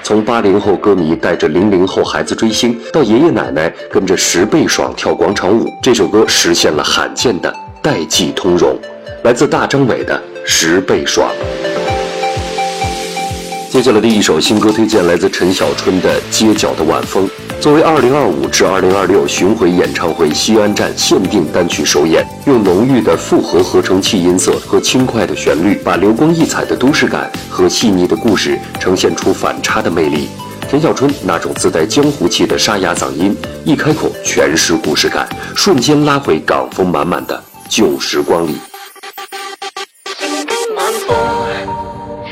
从80后歌迷带着00后孩子追星，到爷爷奶奶跟着10倍爽跳广场舞，这首歌实现了罕见的代际通融。来自大张伟的10倍爽。接下来的一首新歌推荐来自陈小春的《街角的晚风》。作为2025至2026巡回演唱会西安站限定单曲首演，用浓郁的复合合成器音色和轻快的旋律，把流光溢彩的都市感和细腻的故事呈现出反差的魅力。田小春那种自带江湖气的沙哑嗓音，一开口全是故事感，瞬间拉回港风满满的旧时光里。 晚風